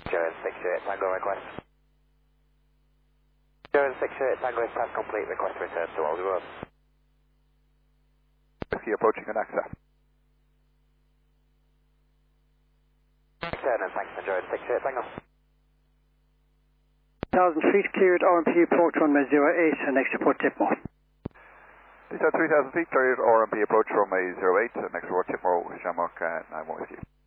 068 Tango request. 068 Tango is task complete, request return to Old Road. Whiskey approaching an AXA. Return and thanks for 068 Tango. 1,000 feet cleared, RMP approach runway 08, and next report Tipmore. These are 3,000 feet cleared, RMP approach runway 08, next report Tipmore, Shamrock 91 Whiskey.